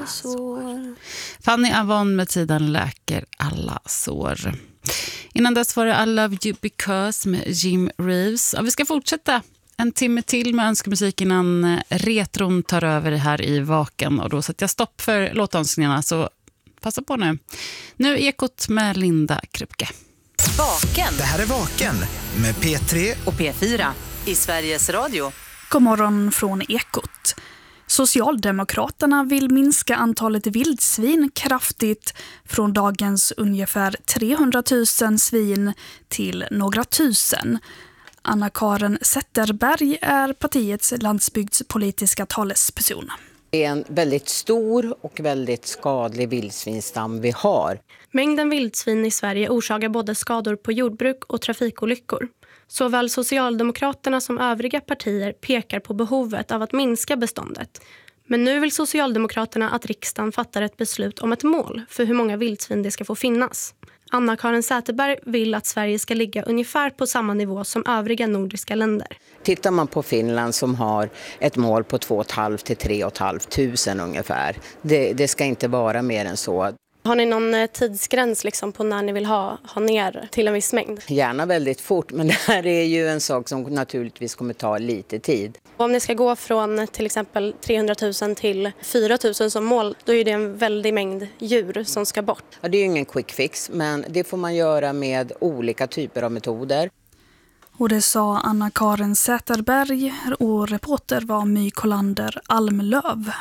sår. Fanny Avon med Tiden läker alla sår. Innan dess var det I Love You Because med Jim Reeves. Och vi ska fortsätta en timme till med önskemusik innan retron tar över här i Vaken. Och då sätter jag stopp för låtönskningarna, så passa på nu. Nu Ekot med Linda Krupke. Vaken. Det här är Vaken med P3 och P4 i Sveriges Radio. God morgon från Ekot. Socialdemokraterna vill minska antalet vildsvin kraftigt från dagens ungefär 300 000 svin till några tusen. Anna-Karin Zetterberg är partiets landsbygdspolitiska talesperson. Det är en väldigt stor och väldigt skadlig vildsvinstam vi har. Mängden vildsvin i Sverige orsakar både skador på jordbruk och trafikolyckor. Såväl Socialdemokraterna som övriga partier pekar på behovet av att minska beståndet. Men nu vill Socialdemokraterna att riksdagen fattar ett beslut om ett mål för hur många vildsvin det ska få finnas. Anna-Karin Zetterberg vill att Sverige ska ligga ungefär på samma nivå som övriga nordiska länder. Tittar man på Finland som har ett mål på 2 500 till 3 500 ungefär. Det ska inte vara mer än så. Har ni någon tidsgräns liksom på när ni vill ha ner till en viss mängd? Gärna väldigt fort, men det här är ju en sak som naturligtvis kommer ta lite tid. Och om ni ska gå från till exempel 300 000 till 4 000 som mål, då är det en väldig mängd djur som ska bort. Ja, det är ju ingen quick fix, men det får man göra med olika typer av metoder. Och det sa Anna-Karin Zetterberg och reporter var My Kolander Almlöv.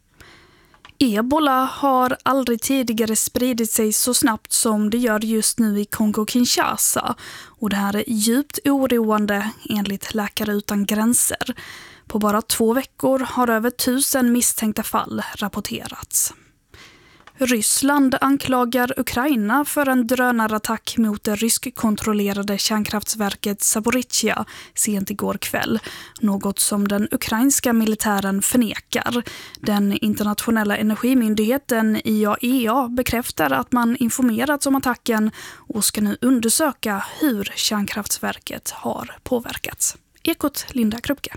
Ebola har aldrig tidigare spridit sig så snabbt som det gör just nu i Kongo-Kinshasa. Och det här är djupt oroande enligt Läkare utan gränser. På bara 2 veckor har över 1000 misstänkta fall rapporterats. Ryssland anklagar Ukraina för en drönarattack mot det ryskkontrollerade kärnkraftsverket Zaporizjzja sent igår kväll. Något som den ukrainska militären förnekar. Den internationella energimyndigheten IAEA bekräftar att man informerats om attacken och ska nu undersöka hur kärnkraftsverket har påverkats. Ekot, Linda Krupke.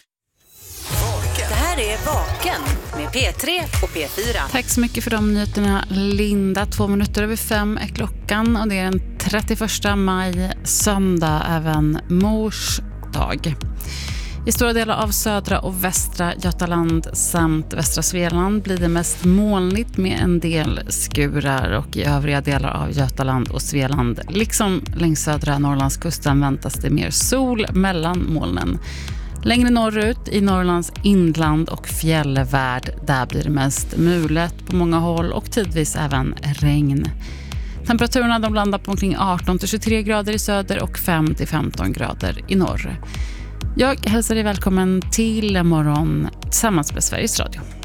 Det här är Vaken med P3 och P4. Tack så mycket för de nyheterna, Linda. 5:02 är klockan och det är den 31 maj, söndag, även mors dag. I stora delar av södra och västra Götaland samt västra Svealand blir det mest molnigt med en del skurar, och i övriga delar av Götaland och Svealand, liksom längs södra Norrlandskusten, väntas det mer sol mellan molnen. Längre norrut i Norrlands inland och fjällvärld, där blir det mest mulet på många håll och tidvis även regn. Temperaturerna de landar på omkring 18-23 grader i söder och 5-15 grader i norr. Jag hälsar dig välkommen till morgon tillsammans med Sveriges Radio.